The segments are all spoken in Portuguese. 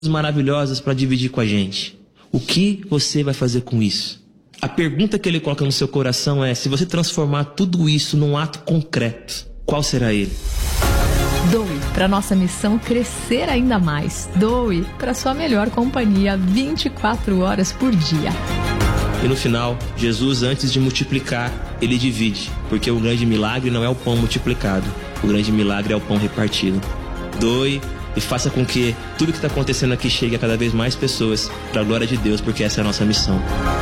maravilhosas para dividir com a gente. O que você vai fazer com isso? A pergunta que ele coloca no seu coração é: se você transformar tudo isso num ato concreto, qual será ele? Doe para nossa missão crescer ainda mais. Doe para sua melhor companhia 24 horas por dia. E no final, Jesus, antes de multiplicar, ele divide, porque o grande milagre não é o pão multiplicado, o grande milagre é o pão repartido. Doe e faça com que tudo que está acontecendo aqui chegue a cada vez mais pessoas, para a glória de Deus, porque essa é a nossa missão.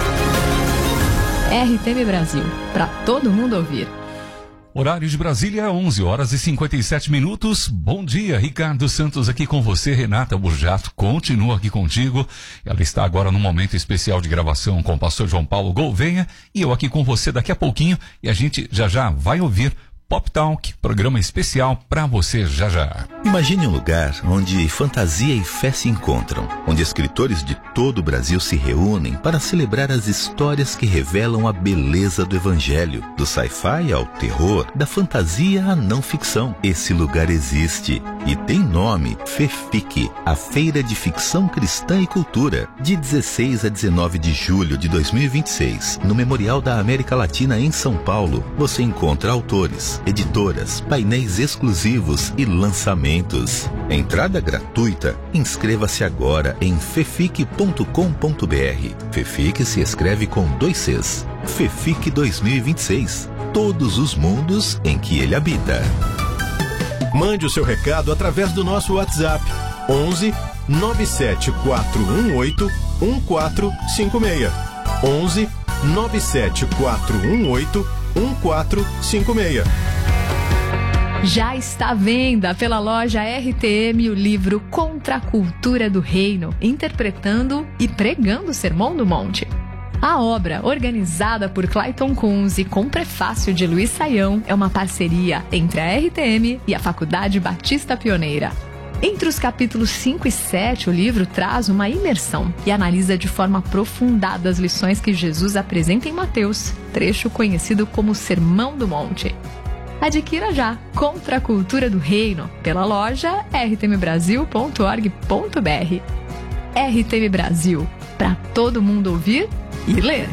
RTM Brasil, para todo mundo ouvir. Horário de Brasília, 11 horas e 57 minutos. Bom dia, Ricardo Santos aqui com você. Renata Burjato continua aqui contigo. Ela está agora num momento especial de gravação com o pastor João Paulo Gouveia. E eu aqui com você daqui a pouquinho. E a gente já vai ouvir Pop Talk, programa especial para você já. Imagine um lugar onde fantasia e fé se encontram, onde escritores de todo o Brasil se reúnem para celebrar as histórias que revelam a beleza do evangelho, do sci-fi ao terror, da fantasia à não ficção. Esse lugar existe e tem nome: FEFIC, a Feira de Ficção Cristã e Cultura, de 16 a 19 de julho de 2026, no Memorial da América Latina em São Paulo. Você encontra autores, editoras, painéis exclusivos e lançamentos. Entrada gratuita. Inscreva-se agora em fefic.com.br. FEFIC se escreve com 2 Cs. FEFIC 2026. Todos os mundos em que ele habita. Mande o seu recado através do nosso WhatsApp 11 97418 1456. 11 97418 1456. Já está à venda pela loja RTM o livro Contra a Cultura do Reino, interpretando e pregando o Sermão do Monte. A obra, organizada por Clayton Kunz e com prefácio de Luiz Saião, é uma parceria entre a RTM e a Faculdade Batista Pioneira. Entre os capítulos 5 e 7, o livro traz uma imersão e analisa de forma aprofundada as lições que Jesus apresenta em Mateus, trecho conhecido como Sermão do Monte. Adquira já Contra a Cultura do Reino pela loja rtmbrasil.org.br. RTM Brasil, para todo mundo ouvir e ler.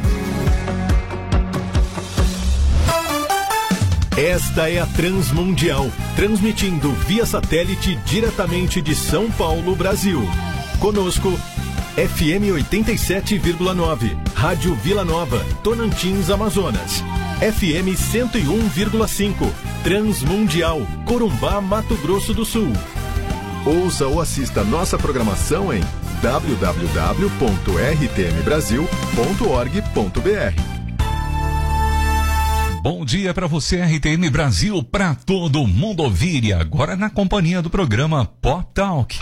Esta é a Transmundial, transmitindo via satélite diretamente de São Paulo, Brasil. Conosco, FM 87,9, Rádio Vila Nova, Tonantins, Amazonas. FM 101,5, Transmundial, Corumbá, Mato Grosso do Sul. Ouça ou assista nossa programação em www.rtmbrasil.org.br. Bom dia para você, RTM Brasil, para todo mundo ouvir. E agora na companhia do programa Pop Talk.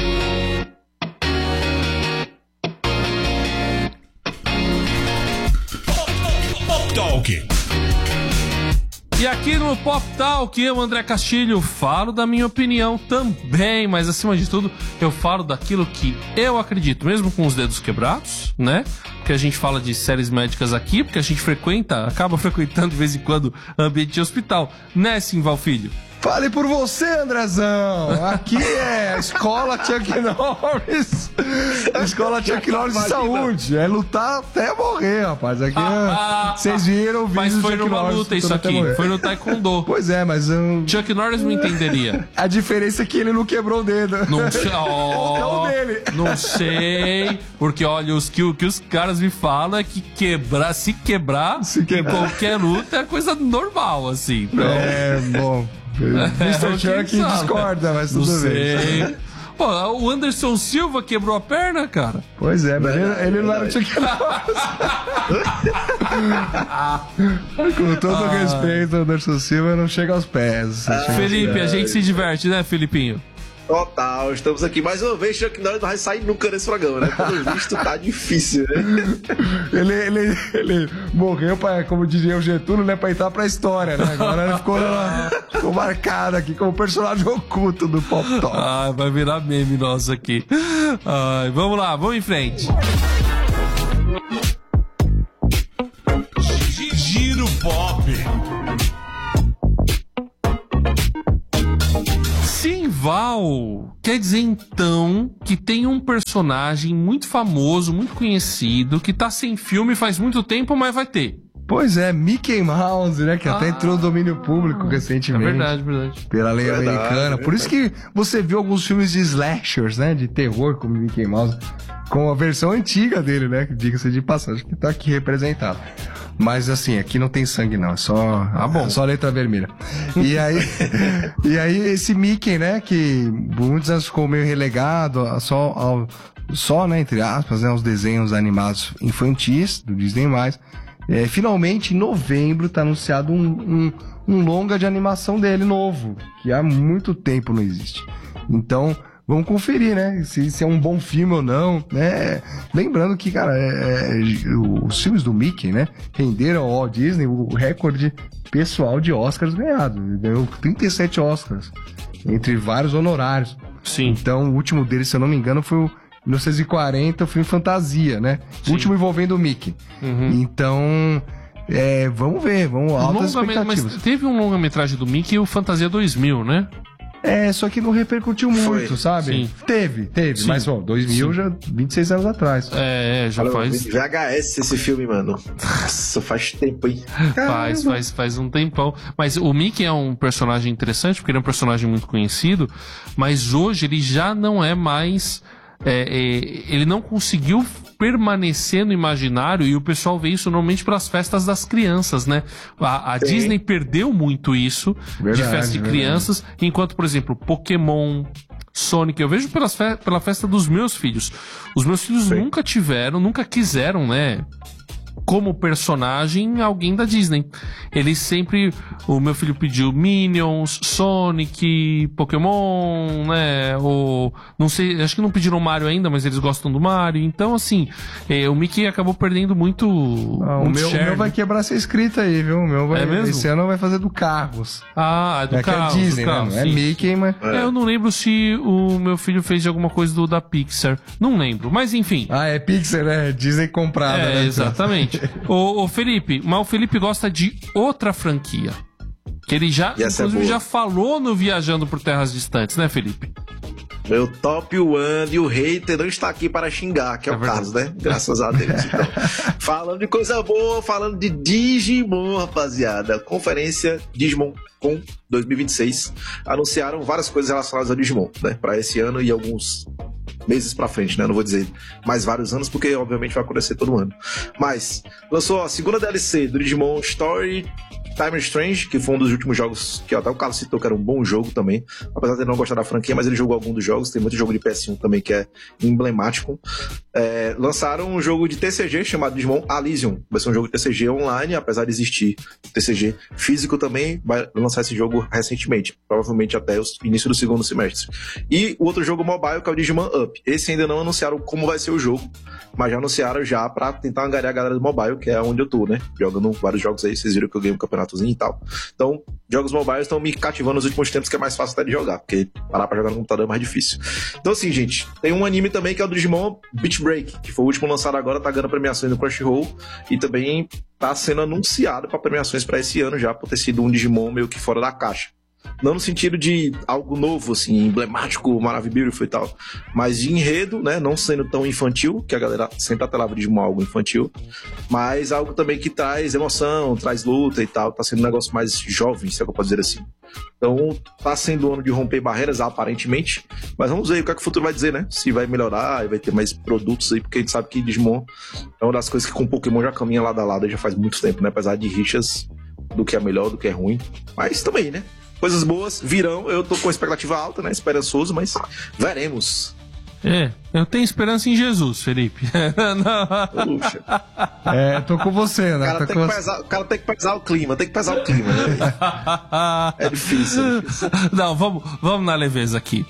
Pop Talk. E aqui no Pop Talk, eu, André Castilho, falo da minha opinião também, mas acima de tudo, eu falo daquilo que eu acredito, mesmo com os dedos quebrados, né? Porque a gente fala de séries médicas aqui, porque a gente acaba frequentando de vez em quando ambiente de hospital, né, Simval Filho? Fale por você, Andrezão. Aqui é a Escola Chuck Norris. A Escola Chuck Norris de Saúde. É lutar até morrer, rapaz. Aqui vocês viram o vídeo. Mas foi Chuck numa Norris luta isso aqui. Foi no Taekwondo. Pois é, mas... Chuck Norris não entenderia. A diferença é que ele não quebrou o dedo. Não sei. Não dele. Não sei. Porque, olha, o que os caras me falam é que se quebrar em qualquer luta é coisa normal, assim. Então... É, bom... Mr. Chuck discorda, mas tudo bem. Pô, o Anderson Silva quebrou a perna, cara. Pois é, mas ele não era o Chuck Norris. Com todo respeito, o Anderson Silva não chega aos pés. Felipe, a gente se diverte, né, Felipinho? Total, estamos aqui mais uma vez. Chuck Norris não vai sair nunca nesse programa, né? Pelo visto tá difícil, né? Ele morreu pra, como diria o Getúlio, né? Pra entrar pra história, né? Agora ele ficou marcado aqui como personagem oculto do Pop Talk. Ah, vai virar meme nosso aqui. Ai, vamos lá, vamos em frente. Giro Pop. Val, quer dizer então que tem um personagem muito famoso, muito conhecido, que tá sem filme faz muito tempo, mas vai ter. Pois é, Mickey Mouse, né? Que até entrou no domínio público recentemente. É verdade. Pela lei americana. Por isso que você viu alguns filmes de slashers, né? De terror, como Mickey Mouse, com a versão antiga dele, né? Diga-se de passagem, que tá aqui representado. Mas assim, aqui não tem sangue não, é só, só letra vermelha. E aí esse Mickey, né, que muitos anos ficou meio relegado só, né, entre aspas, né, os desenhos animados infantis do Disney+. Finalmente, em novembro, tá anunciado um longa de animação dele novo, que há muito tempo não existe. Então, vamos conferir, né? Se é um bom filme ou não, né? Lembrando que, cara, os filmes do Mickey, né? Renderam ao Walt Disney o recorde pessoal de Oscars ganhado. Ele ganhou 37 Oscars, entre vários honorários. Sim. Então, o último dele, se eu não me engano, foi o 1940, o filme Fantasia, né? Sim. O último envolvendo o Mickey. Então... vamos ver, altas expectativas. Mas teve um longa-metragem do Mickey, o Fantasia 2000, né? Só que não repercutiu muito, sabe? Sim. Teve. Sim. Mas, 2000 já 26 anos atrás. Já faz... VHS esse filme, mano. Nossa, faz tempo, hein? Faz um tempão. Mas o Mickey é um personagem interessante, porque ele é um personagem muito conhecido, mas hoje ele já não é mais... ele não conseguiu permanecer no imaginário, e o pessoal vê isso normalmente pelas festas das crianças, né? A Disney perdeu muito isso de festa de crianças, enquanto, por exemplo, Pokémon, Sonic, eu vejo pela festa dos meus filhos. Os meus filhos nunca quiseram, né? Como personagem, alguém da Disney. Eles sempre... O meu filho pediu Minions, Sonic, Pokémon, né? Não sei, acho que não pediram Mario ainda, mas eles gostam do Mario. Então, assim, o Mickey acabou perdendo muito... O meu vai quebrar essa escrita aí, viu? O meu vai... mesmo? Esse ano vai fazer do Carros. É do Carros. É Disney, né? Não é Mickey, mas... Eu não lembro se o meu filho fez de alguma coisa da Pixar. Não lembro, mas enfim. É Pixar, né? Disney comprada, né? Exatamente. Ô Felipe, mas o Felipe gosta de outra franquia. Que ele já, inclusive, já falou no Viajando por Terras Distantes, né, Felipe? Meu top one e o hater não está aqui para xingar, que é o caso, né? Graças a Deus. Então, falando de coisa boa, falando de Digimon, rapaziada. Conferência Digimon com 2026. Anunciaram várias coisas relacionadas ao Digimon, né? Para esse ano e alguns meses pra frente, né? Não vou dizer mais vários anos, porque obviamente vai acontecer todo ano. Mas lançou a segunda DLC do Digimon Story Time Strange, que foi um dos últimos jogos que até o Carlos citou que era um bom jogo também, apesar de ele não gostar da franquia, mas ele jogou algum dos jogos. Tem muito jogo de PS1 também que é emblemático. Lançaram um jogo de TCG chamado Digimon Elysium. Vai ser um jogo de TCG online, apesar de existir TCG físico também. Vai lançar esse jogo recentemente, provavelmente até o início do segundo semestre. E o outro jogo mobile, que é o Digimon Up. Esse ainda não anunciaram como vai ser o jogo, mas já anunciaram já pra tentar angariar a galera do mobile, que é onde eu tô, né? Jogando vários jogos aí, vocês viram que eu ganhei um campeonatozinho e tal. Então, jogos mobile estão me cativando nos últimos tempos, que é mais fácil até de jogar, porque parar pra jogar no computador é mais difícil. Então, assim, gente, tem um anime também que é o do Digimon Beach Break, que foi o último lançado agora, tá ganhando premiações no Crunchyroll e também tá sendo anunciado pra premiações pra esse ano já, por ter sido um Digimon meio que fora da caixa. Não no sentido de algo novo, assim, emblemático, maravilhoso e tal, mas de enredo, né? Não sendo tão infantil, que a galera sempre atelava de algo infantil, mas algo também que traz emoção, traz luta e tal. Tá sendo um negócio mais jovem, se é que eu posso dizer assim. Então, tá sendo ano de romper barreiras, aparentemente, mas vamos ver o que é que o futuro vai dizer, né? Se vai melhorar e vai ter mais produtos aí, porque a gente sabe que Digimon é uma das coisas que com Pokémon já caminha lado a lado já faz muito tempo, né? Apesar de rixas do que é melhor, do que é ruim, mas também, né? Coisas boas virão, eu tô com expectativa alta, né? Esperançoso, mas veremos. Eu tenho esperança em Jesus, Felipe. Puxa. Tô com você, né? O cara tem que pesar o clima, né? É difícil. Não, vamos na leveza aqui.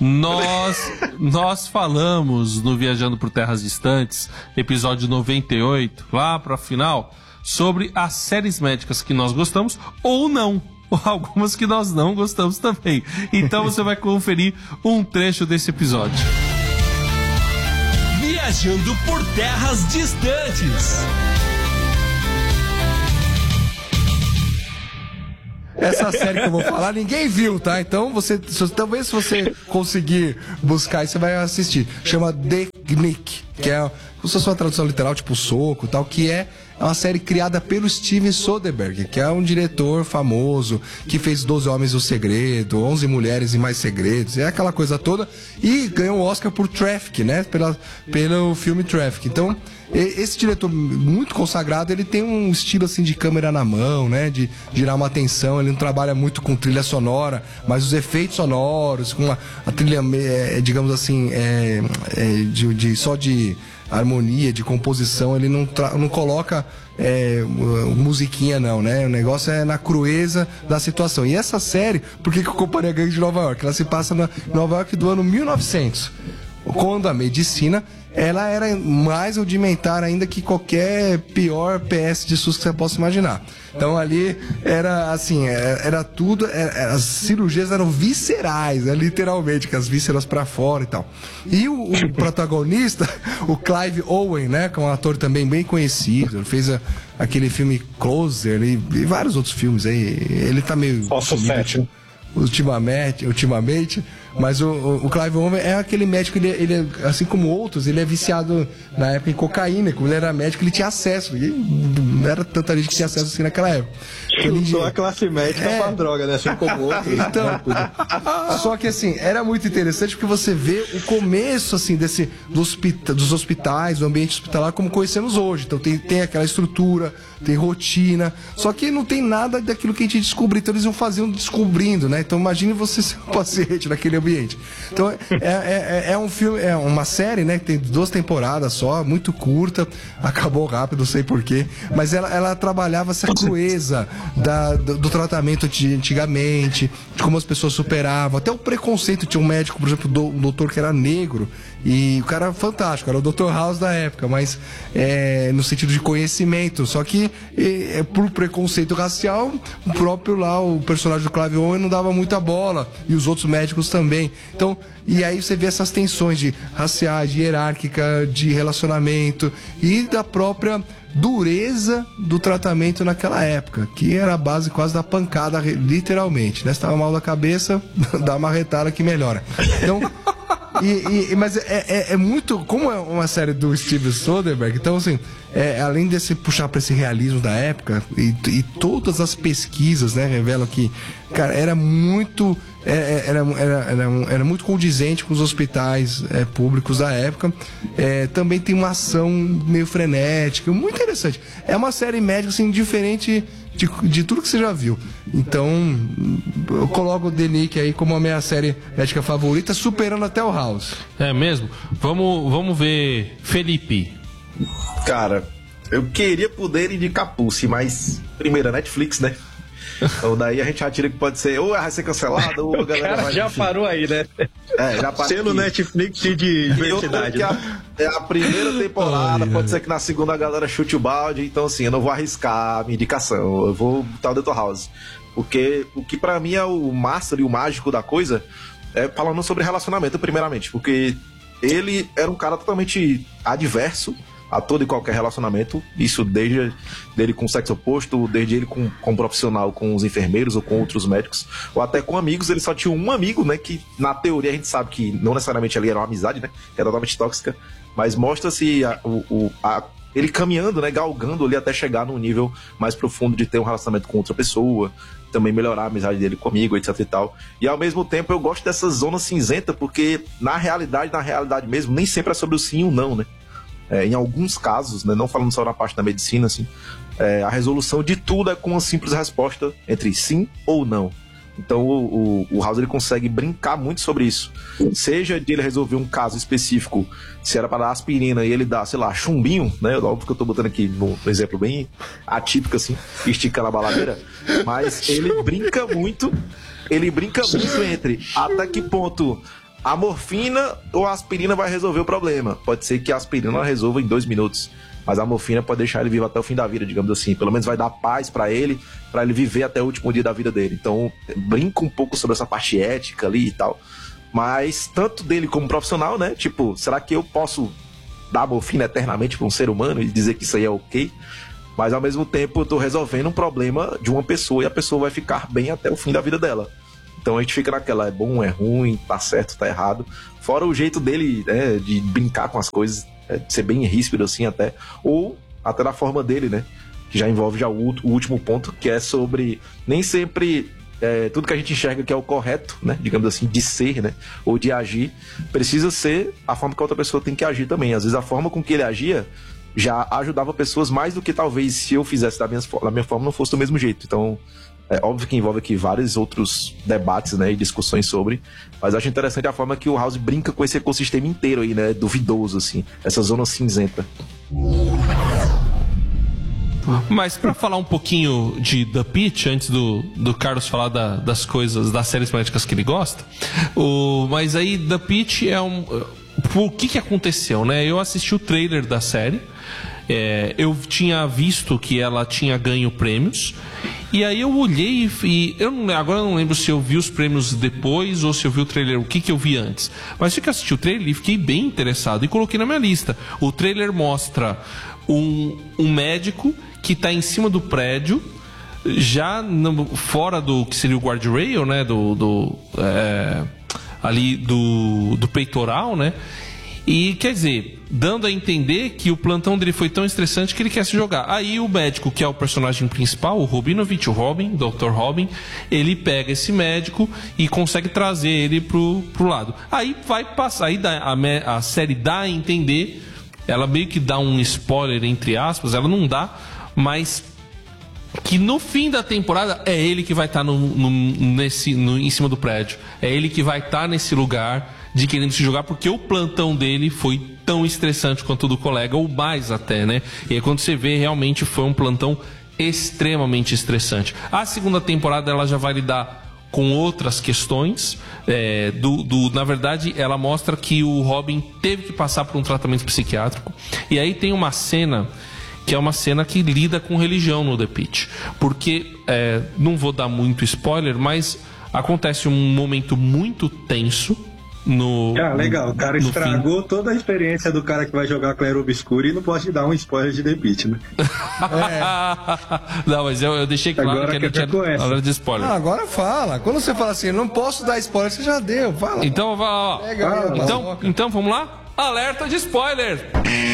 Nós falamos no Viajando por Terras Distantes, episódio 98, lá pra final, sobre as séries médicas que nós gostamos ou não. Algumas que nós não gostamos também. Então você vai conferir um trecho desse episódio. Viajando por Terras Distantes. essa série que eu vou falar, ninguém viu, tá? Então, talvez se você conseguir buscar, você vai assistir. Chama The Knick, que é como se fosse uma tradução literal, tipo soco e tal, que é uma série criada pelo Steven Soderbergh, que é um diretor famoso, que fez 12 Homens e o Segredo, 11 Mulheres e Mais Segredos, é aquela coisa toda, e ganhou o Oscar por Traffic, né? Pelo filme Traffic. Então, esse diretor muito consagrado, ele tem um estilo assim de câmera na mão, né? De girar uma atenção, ele não trabalha muito com trilha sonora, mas os efeitos sonoros, com a trilha, digamos assim, só de harmonia, de composição, ele não coloca musiquinha não, né? O negócio é na crueza da situação. E essa série, por que eu comparei a Gangue de Nova York? Ela se passa na Nova York do ano 1900, quando a medicina ela era mais rudimentar ainda que qualquer pior PS de SUS que você possa imaginar. Então ali era assim, era tudo, as cirurgias eram viscerais, literalmente, com as vísceras pra fora e tal. E o protagonista, o Clive Owen, né, que é um ator também bem conhecido, ele fez aquele filme Closer e vários outros filmes aí, ele tá meio sumido ultimamente, mas o Clive Owen é aquele médico, ele assim como outros, ele é viciado na época em cocaína. Como ele era médico, ele tinha acesso, e não era tanta gente que tinha acesso assim naquela época. Só a classe médica pra droga, né? Assim como outros. Então, só que assim, era muito interessante porque você vê o começo assim dos hospitais, do ambiente hospitalar como conhecemos hoje. Então tem aquela estrutura, tem rotina, só que não tem nada daquilo que a gente descobriu. Então eles iam descobrindo, né? Então imagine você ser um paciente naquele ambiente. Então é um filme, é uma série, né? Que tem 2 temporadas só, muito curta, acabou rápido, não sei porquê, mas ela trabalhava essa crueza do tratamento de antigamente, de como as pessoas superavam, até o preconceito. Tinha um médico, por exemplo, um doutor que era negro, e o cara era fantástico, era o Dr. House da época, mas no sentido de conhecimento, só que por preconceito racial, o próprio lá, o personagem do Clive Owen não dava muita bola, e os outros médicos também. Então, e aí você vê essas tensões de raciais, de hierárquica, de relacionamento e da própria dureza do tratamento naquela época, que era a base quase da pancada, literalmente, né? Se tava mal da cabeça, dá uma retada que melhora. Então, mas é muito, como é uma série do Steven Soderbergh, então assim, além desse puxar para esse realismo da época, e todas as pesquisas, né, revelam que, cara, era muito muito condizente com os hospitais públicos da época. Também tem uma ação meio frenética, muito interessante. É uma série médica assim, diferente de tudo que você já viu. Então eu coloco o The Knick aí como a minha série médica favorita, superando até o House. É mesmo? Vamos ver, Felipe. Cara, eu queria poder indicar Pulse, mas primeiro a Netflix, né? Então daí a gente já tira que pode ser, ou vai ser cancelado, ou a galera vai... já parou aí, né? Já parou. Selo Netflix de diversidade. É a primeira temporada, pode ser que na segunda a galera chute o balde, então assim, eu não vou arriscar a minha indicação, eu vou botar o Dr. House. Porque o que pra mim é o master e o mágico da coisa é falando sobre relacionamento, primeiramente, porque ele era um cara totalmente adverso a todo e qualquer relacionamento, isso desde dele com o sexo oposto, desde ele com um profissional, com os enfermeiros ou com outros médicos, ou até com amigos. Ele só tinha um amigo, né, que na teoria a gente sabe que não necessariamente ali era uma amizade, né, que era totalmente tóxica, mas mostra-se ele caminhando, né, galgando ali até chegar num nível mais profundo de ter um relacionamento com outra pessoa, também melhorar a amizade dele comigo, etc e tal. E ao mesmo tempo eu gosto dessa zona cinzenta, porque na realidade mesmo, nem sempre é sobre o sim e o não, né. Em alguns casos, né, não falando só na parte da medicina, assim, a resolução de tudo é com uma simples resposta entre sim ou não. Então o House ele consegue brincar muito sobre isso. Seja de ele resolver um caso específico, se era para dar aspirina e ele dá, sei lá, chumbinho, né? Óbvio que eu tô botando aqui no exemplo bem atípico, assim, esticando a baladeira, mas ele brinca muito entre até que ponto a morfina ou a aspirina vai resolver o problema. Pode ser que a aspirina resolva em 2 minutos, mas a morfina pode deixar ele vivo até o fim da vida, digamos assim. Pelo menos vai dar paz pra ele viver até o último dia da vida dele. Então, brinca um pouco sobre essa parte ética ali e tal. Mas, tanto dele como profissional, né? Tipo, será que eu posso dar morfina eternamente pra um ser humano e dizer que isso aí é ok? mas ao mesmo tempo eu tô resolvendo um problema de uma pessoa e a pessoa vai ficar bem até o fim da vida dela. Então a gente fica naquela, é bom, é ruim, tá certo, tá errado. Fora o jeito dele, né, de brincar com as coisas, de ser bem ríspido assim até, ou até na forma dele, né, que já envolve já o último ponto, que é sobre nem sempre tudo que a gente enxerga que é o correto, né, digamos assim, de ser, né, ou de agir, precisa ser a forma que a outra pessoa tem que agir também. Às vezes a forma com que ele agia já ajudava pessoas mais do que talvez se eu fizesse da minha forma não fosse do mesmo jeito. Então, é óbvio que envolve aqui vários outros debates, né, e discussões sobre, mas acho interessante a forma que o House brinca com esse ecossistema inteiro aí, né, duvidoso, assim, essa zona cinzenta. Mas pra falar um pouquinho de The Pitt, antes do Carlos falar das coisas, das séries médicas que ele gosta, mas aí The Pitt é o que aconteceu, né? Eu assisti o trailer da série, eu tinha visto que ela tinha ganho prêmios, e aí eu olhei e agora eu não lembro se eu vi os prêmios depois ou se eu vi o trailer, o que eu vi antes. Mas eu assisti o trailer e fiquei bem interessado e coloquei na minha lista. O trailer mostra um médico que está em cima do prédio, já fora do que seria o guardrail, né, ali do peitoral, né, e quer dizer, dando a entender que o plantão dele foi tão estressante que ele quer se jogar. Aí o médico, que é o personagem principal, o Rabinovich, o Robin, Dr. Robin, ele pega esse médico e consegue trazer ele pro lado. Aí vai passar, aí a série dá a entender, ela meio que dá um spoiler, entre aspas, ela não dá, mas que no fim da temporada é ele que vai estar em cima do prédio. É ele que vai estar nesse lugar de querendo se jogar, porque o plantão dele foi tão estressante quanto o do colega, ou mais até, né? E aí quando você vê, realmente foi um plantão extremamente estressante. A segunda temporada ela já vai lidar com outras questões. Na verdade, ela mostra que o Robin teve que passar por um tratamento psiquiátrico. E aí tem uma cena que é uma cena que lida com religião no The Pitt. Porque, não vou dar muito spoiler, mas acontece um momento muito tenso legal, o cara estragou toda a experiência do cara que vai jogar Claro Obscuro e não pode dar um spoiler de The Pitt, né? Não, mas eu deixei claro agora que ele tinha hora de spoiler. Agora fala. Quando você fala assim, não posso dar spoiler, você já deu. Fala. Então, então vamos lá? Alerta de spoiler!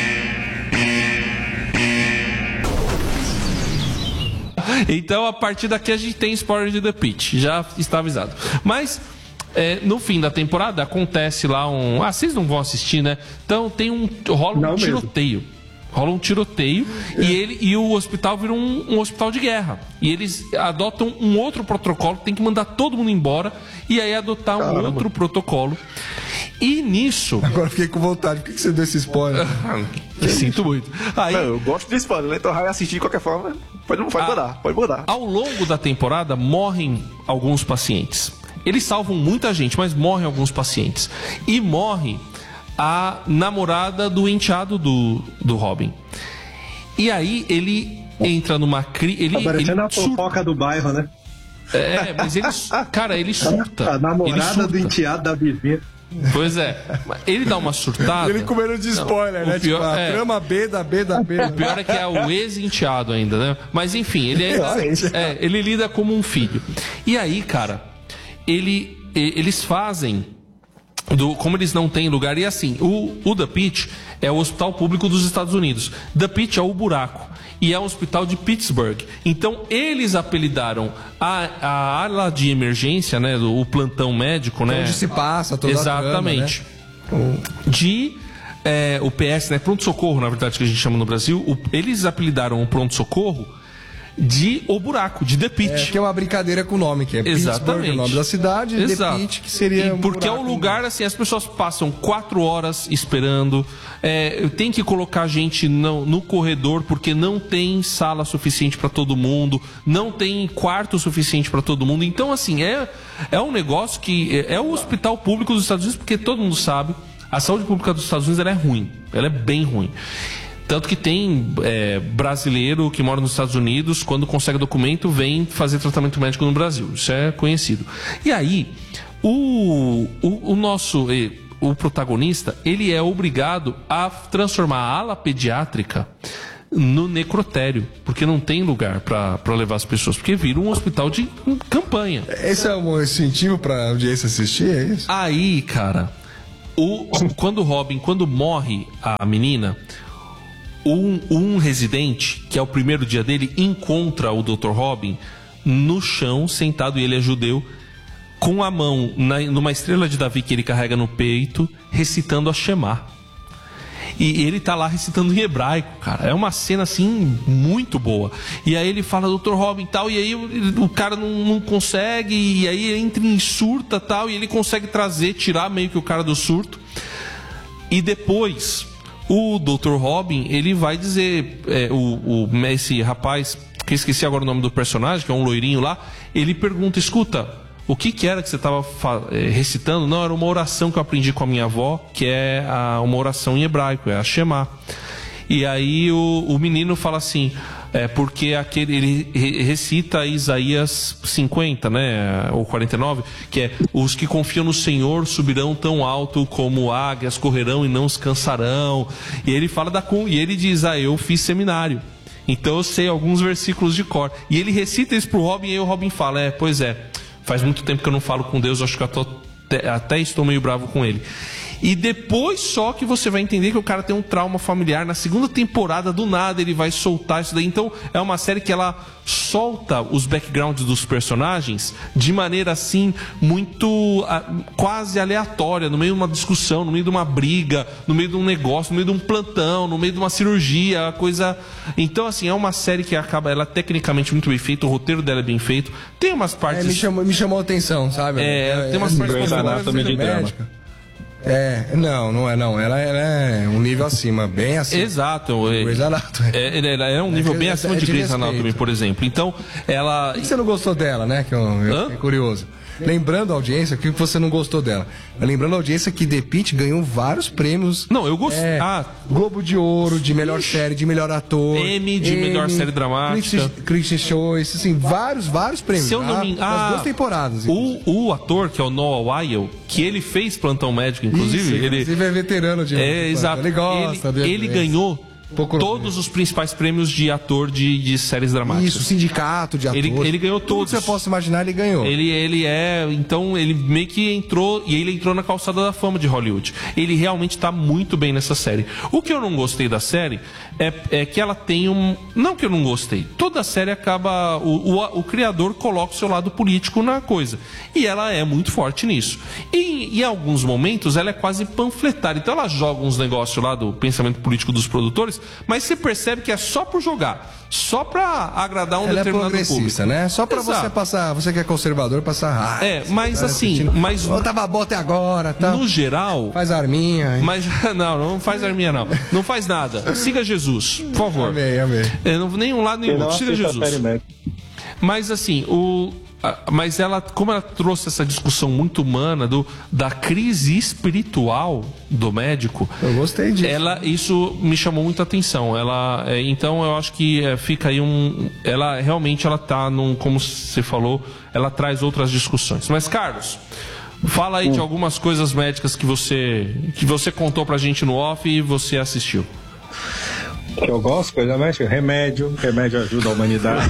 Então, a partir daqui a gente tem spoiler de The Pitt. Já está avisado. Mas no fim da temporada acontece lá vocês não vão assistir, né? Então rola um tiroteio. Rola um tiroteio e o hospital vira um hospital de guerra. E eles adotam um outro protocolo, tem que mandar todo mundo embora e aí adotar um outro protocolo. E nisso... Agora fiquei com vontade. Por que você deu esse spoiler? Sinto muito. Aí, não, eu gosto de spoiler, né? Então vai assistir de qualquer forma. Pode mudar. Ao longo da temporada morrem alguns pacientes. Eles salvam muita gente, mas morrem alguns pacientes. E morre a namorada do enteado do Robin. E aí ele entra numa crise. Tá parecendo a fofoca do bairro, né? Mas ele surta. A namorada do enteado da vizinha. Pois é, ele dá uma surtada. Ele comendo de spoiler, né? Pior, tipo, a trama B da B da B. O pior é que é o ex-enteado ainda, né? Mas enfim, ele lida como um filho. E aí, cara, eles fazem como eles não têm lugar. E assim, o The Pitt é o hospital público dos Estados Unidos. The Pitt é o buraco. E é um hospital de Pittsburgh. Então, eles apelidaram a ala de emergência, né? O plantão médico, né? Onde se passa toda exatamente. A trama, né? De o PS, né? Pronto-socorro, na verdade, que a gente chama no Brasil. Eles apelidaram o pronto-socorro de O Buraco, de The Pitt. Que é uma brincadeira com o nome, que é Pittsburgh, o nome da cidade, The Pitt, que seria... Porque é um lugar, assim, as pessoas passam 4 horas esperando, tem que colocar gente no corredor, porque não tem sala suficiente para todo mundo, não tem quarto suficiente para todo mundo. Então, assim, é um negócio que... É o hospital público dos Estados Unidos, porque todo mundo sabe, a saúde pública dos Estados Unidos ela é ruim, ela é bem ruim. Tanto que tem brasileiro que mora nos Estados Unidos, quando consegue documento, vem fazer tratamento médico no Brasil. Isso é conhecido. E aí, o protagonista, ele é obrigado a transformar a ala pediátrica no necrotério, porque não tem lugar pra levar as pessoas, porque vira um hospital de campanha. Esse é um incentivo pra audiência assistir, é isso? Aí, cara, quando morre a menina, um residente, que é o primeiro dia dele, encontra o Dr. Robin no chão, sentado, e ele é judeu, com a mão numa estrela de Davi que ele carrega no peito, recitando a Shema. E ele tá lá recitando em hebraico, cara. É uma cena, assim, muito boa. E aí ele fala, Dr. Robin e tal, e aí o cara não consegue, e aí ele entra em surta e tal, e ele consegue tirar meio que o cara do surto. E depois, o Dr. Robin, ele vai dizer, esse rapaz, que eu esqueci agora o nome do personagem, que é um loirinho lá, ele pergunta, escuta, o que era que você estava recitando? Não, era uma oração que eu aprendi com a minha avó, que é uma oração em hebraico, é a Shema. E aí o menino fala assim, porque ele recita Isaías 50, né, ou 49, que é: os que confiam no Senhor subirão tão alto como águias, correrão e não se cansarão. E ele fala e ele diz, eu fiz seminário, então eu sei alguns versículos de cor. E ele recita isso pro Robin, e aí o Robin fala, pois é, faz muito tempo que eu não falo com Deus, acho que eu até estou meio bravo com ele. E depois só que você vai entender que o cara tem um trauma familiar. Na segunda temporada, do nada, ele vai soltar isso daí. Então, é uma série que ela solta os backgrounds dos personagens de maneira, assim, muito quase aleatória, no meio de uma discussão, no meio de uma briga, no meio de um negócio, no meio de um plantão, no meio de uma cirurgia, coisa... Então, assim, é uma série que ela é tecnicamente muito bem feita, o roteiro dela é bem feito. Tem umas partes... me chamou a atenção, sabe? Tem umas partes... Grey's Anatomy de drama. Não é. Ela é um nível acima, bem acima. Exato. Grey's Anatomy. Ela é um nível bem acima de Grey's Anatomy, por exemplo. Então, ela... Por que você não gostou dela, né? Que eu fiquei curioso. Lembrando a audiência, o que você não gostou dela? Lembrando a audiência que The Pitt ganhou vários prêmios. Não, eu gostei. Globo de Ouro, de melhor série, de melhor ator. Emmy, de melhor série dramática. Critics' Choice, assim, vários prêmios. Se eu não me engano, as 2 temporadas. O ator, que é o Noah Wyle, que ele fez Plantão Médico, inclusive. Ele é veterano de... exato. Ele gosta. Ele ganhou todos os principais prêmios de ator de séries dramáticas. Isso, sindicato de atores. Ele ganhou todos. Tudo que você possa imaginar, ele ganhou. Então, ele meio que entrou, e ele entrou na calçada da fama de Hollywood. Ele realmente tá muito bem nessa série. O que eu não gostei da série é que ela tem não que eu não gostei. Toda a série acaba... O criador coloca o seu lado político na coisa. E ela é muito forte nisso. E em alguns momentos, ela é quase panfletária. Então, ela joga uns negócios lá do pensamento político dos produtores, mas você percebe que é só por jogar, só pra agradar um determinado público, né? Só pra você passar, você que é conservador, passar raiva. Mas assim, tava bom até agora, tá? No geral, faz arminha. Mas não faz arminha não faz nada. Siga Jesus, por favor. Amei. Nenhum lado nem outro. Siga Jesus. Mas assim, mas como ela trouxe essa discussão muito humana da crise espiritual do médico, eu gostei disso. Isso me chamou muita atenção. Então eu acho que fica aí ela realmente tá como você falou, ela traz outras discussões. Mas Carlos, fala aí de algumas coisas médicas que você contou pra gente no off e você assistiu. Que eu gosto, coisa médica, remédio ajuda a humanidade.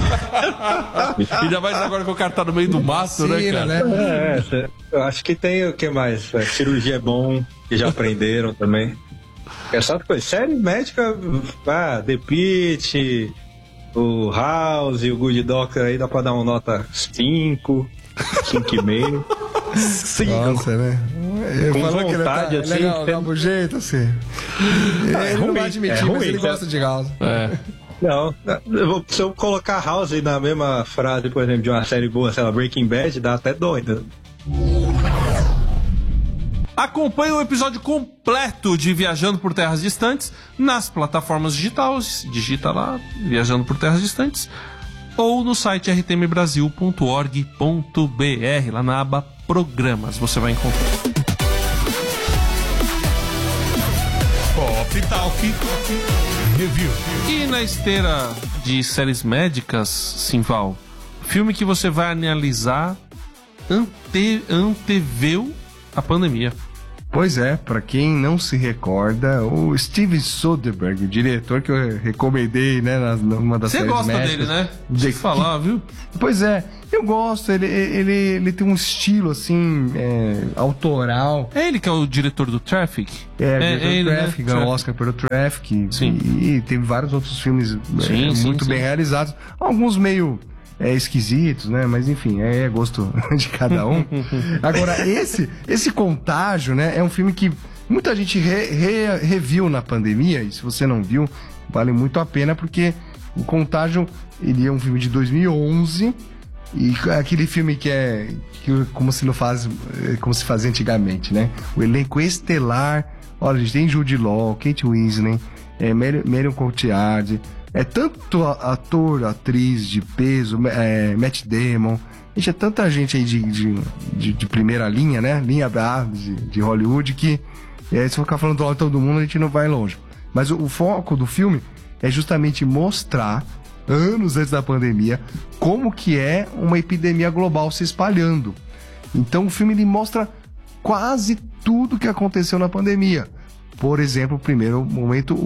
Ainda mais agora que o cara tá no meio do mato, né, cara? Eu acho que tem o que mais? Cirurgia é bom, que já aprenderam também. Essa coisa, série médica, The Pitt, o House, o Good Doctor, aí dá pra dar uma nota 5, 5,5. 5. Nossa, né? Eu com falo vontade, que ele assim. Legal, do jeito, assim. Ele não vai admitir, mas ele gosta de House. Não, se eu colocar House na mesma frase, por exemplo, de uma série boa, sei lá, Breaking Bad, dá até doido. Acompanhe o episódio completo de Viajando por Terras Distantes nas plataformas digitais. Digita lá, Viajando por Terras Distantes, ou no site rtmbrasil.org.br, lá na aba Programas, você vai encontrar. Pop Talk Review. E na esteira de séries médicas, Simval, filme que você vai analisar anteveu a pandemia. Pois é, pra quem não se recorda, o Steven Soderbergh, o diretor que eu recomendei, né, numa das séries médicas. Você gosta dele, né? Deixa eu falar, viu? Pois é, eu gosto, ele tem um estilo, assim, autoral. É ele que é o diretor do Traffic? Diretor do Traffic, ganhou o Oscar pelo Traffic. Sim. E teve vários outros filmes muito bem realizados. Alguns meio... esquisitos, né? Mas enfim, é gosto de cada um. Agora, esse Contágio, né? É um filme que muita gente reviu na pandemia. E se você não viu, vale muito a pena, porque o Contágio, ele é um filme de 2011. E aquele filme que como se fazia antigamente, né? O elenco estelar. Olha, a gente tem Jude Law, Kate Winslet, Marion Cotillard. Tanto ator, atriz de peso, Matt Damon. Gente, é tanta gente aí de primeira linha, né? Linha A de Hollywood, que se for ficar falando do todo mundo, a gente não vai longe. Mas o foco do filme é justamente mostrar, anos antes da pandemia, como que é uma epidemia global se espalhando. Então o filme ele mostra quase tudo que aconteceu na pandemia. Por exemplo, no primeiro momento,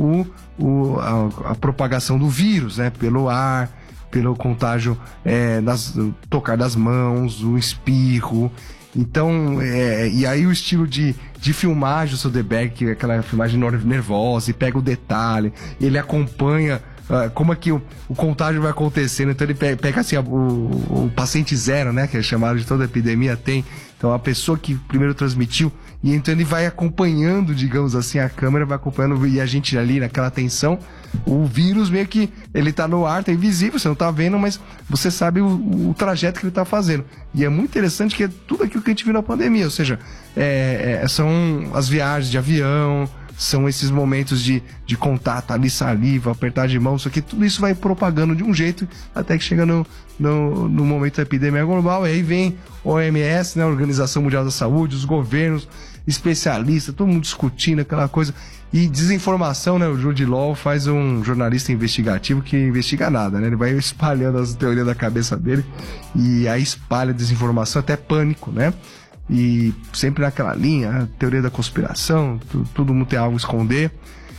a propagação do vírus, né? Pelo ar, pelo contágio, tocar das mãos, o espirro. Então, e aí o estilo de filmagem do Soderbergh, que é aquela filmagem nervosa, e pega o detalhe, ele acompanha como é que o contágio vai acontecendo. Então ele pega assim, o paciente zero, né? Que é chamado de toda a epidemia, tem. Então a pessoa que primeiro transmitiu, e então ele vai acompanhando, digamos assim, a câmera vai acompanhando, e a gente ali naquela tensão, o vírus meio que ele tá no ar, tá invisível, você não tá vendo, mas você sabe o trajeto que ele tá fazendo. E é muito interessante que é tudo aquilo que a gente viu na pandemia, ou seja, são as viagens de avião, são esses momentos de contato ali, saliva, apertar de mão, só que tudo isso vai propagando de um jeito até que chega no momento da epidemia global, e aí vem a OMS, né, a Organização Mundial da Saúde, os governos, especialistas, todo mundo discutindo aquela coisa, e desinformação, né, o Jude Law faz um jornalista investigativo que investiga nada, né, ele vai espalhando as teorias da cabeça dele, e aí espalha desinformação, até pânico, né, e sempre naquela linha, teoria da conspiração, todo mundo tem algo a esconder.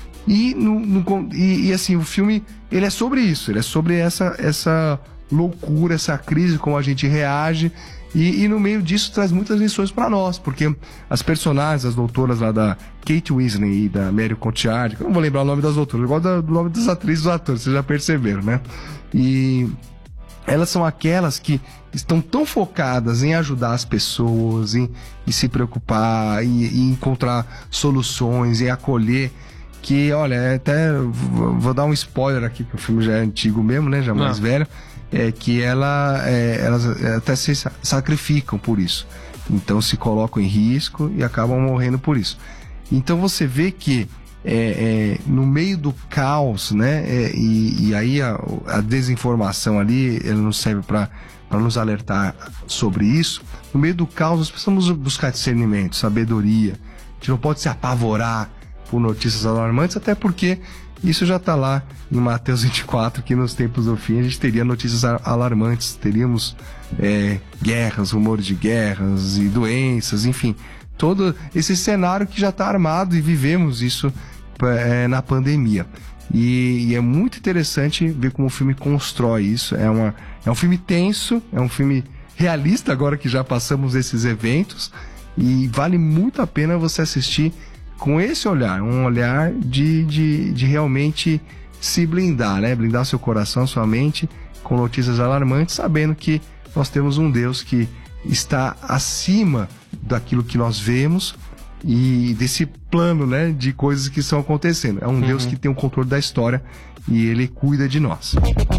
E assim, o filme, ele é sobre isso, ele é sobre essa loucura, essa crise, como a gente reage, e no meio disso traz muitas lições para nós, porque as personagens, as doutoras lá da Kate Winslet e da Marion Cotillard, eu não vou lembrar o nome das doutoras, eu gosto do nome das atrizes e dos atores, vocês já perceberam, né? E elas são aquelas que estão tão focadas em ajudar as pessoas, em se preocupar, em encontrar soluções, em acolher, que, olha, até vou dar um spoiler aqui, que o filme já é antigo mesmo, né, já mais velho, que elas até se sacrificam por isso. Então se colocam em risco e acabam morrendo por isso. Então você vê que no meio do caos, né? E aí a desinformação ali, ela não serve para nos alertar sobre isso. No meio do caos, nós precisamos buscar discernimento, sabedoria. A gente não pode se apavorar por notícias alarmantes, até porque isso já está lá em Mateus 24, que nos tempos do fim a gente teria notícias alarmantes, teríamos guerras, rumores de guerras e doenças, enfim, todo esse cenário que já está armado, e vivemos isso na pandemia. E é muito interessante ver como o filme constrói isso. É um filme tenso, é um filme realista, agora que já passamos esses eventos, e vale muito a pena você assistir com esse olhar, um olhar de realmente se blindar, né? Blindar seu coração, sua mente, com notícias alarmantes, sabendo que nós temos um Deus que está acima daquilo que nós vemos e desse plano, né, de coisas que estão acontecendo. É um Deus que tem o controle da história e Ele cuida de nós.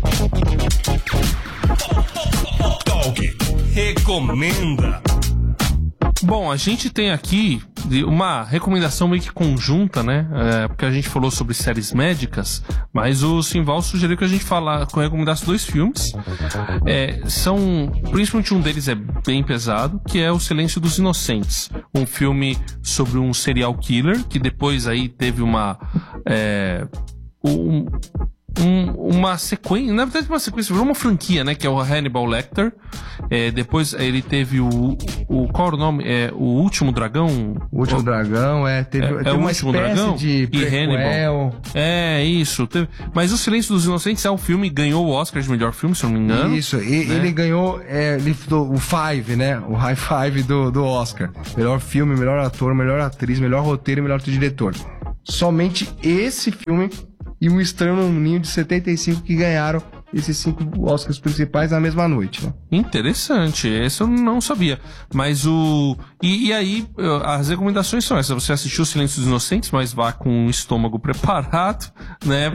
Recomenda. Bom, a gente tem aqui uma recomendação meio que conjunta, né? Porque a gente falou sobre séries médicas, mas o Simval sugeriu que a gente recomendasse 2 filmes. Principalmente um deles é bem pesado, que é O Silêncio dos Inocentes. Um filme sobre um serial killer, que depois aí teve uma sequência, na verdade uma sequência, virou uma franquia, né, que é o Hannibal Lecter. Depois ele teve qual era o nome? O Último Dragão? O Último Dragão, teve uma Último espécie Dragão de e prequel. Hannibal. Isso. Mas O Silêncio dos Inocentes o filme, ganhou o Oscar de melhor filme, se eu não me engano. Isso, ele ganhou o Five, né, o High Five do Oscar. Melhor filme, melhor ator, melhor atriz, melhor roteiro e melhor diretor. Somente esse filme e Um Estranho no Ninho de 75 que ganharam esses 5 Oscars principais na mesma noite, né? Interessante, esse eu não sabia. Mas E aí, as recomendações são essas. Você assistiu O Silêncio dos Inocentes, mas vá com o estômago preparado, né?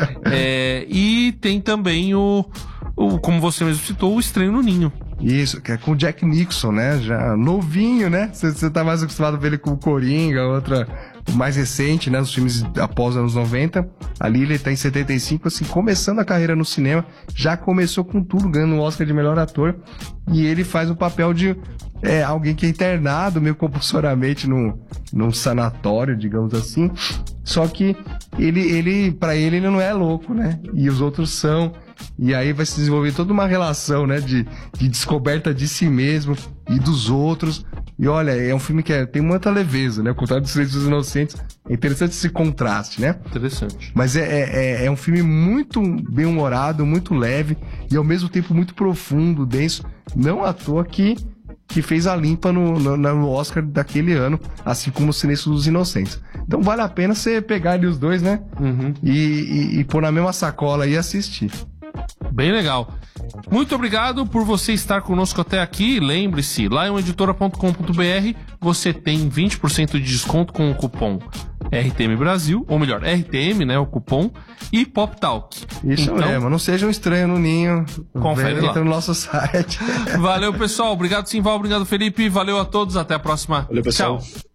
E tem também como você mesmo citou, O Estranho no Ninho. Isso, que é com o Jack Nicholson, né? Já novinho, né? Você tá mais acostumado a ver ele com o Coringa, o mais recente, né? Os filmes após os anos 90. Ali ele tá em 75, assim, começando a carreira no cinema. Já começou com tudo, ganhando o Oscar de melhor ator. E ele faz o papel de alguém que é internado meio compulsoriamente num sanatório, digamos assim. Só que pra ele não é louco, né? E os outros são. E aí vai se desenvolver toda uma relação, né? De descoberta de si mesmo e dos outros. E olha, é um filme que tem muita leveza, né? O contrário do Silêncio dos Inocentes. É interessante esse contraste, né? Interessante. Mas é um filme muito bem-humorado, muito leve e ao mesmo tempo muito profundo, denso. Não à toa que fez a limpa no Oscar daquele ano, assim como O Silêncio dos Inocentes. Então vale a pena você pegar ali os dois, né? Uhum. E pôr na mesma sacola e assistir. Bem legal. Muito obrigado por você estar conosco até aqui. Lembre-se, lioneditora.com.br você tem 20% de desconto com o cupom RTM Brasil, ou melhor, RTM, né, o cupom, e Pop Talk. Isso mesmo, não seja um estranho no ninho. Confere lá. Entra no nosso site. Valeu, pessoal. Obrigado, Simval. Obrigado, Felipe. Valeu a todos. Até a próxima. Valeu, pessoal. Tchau.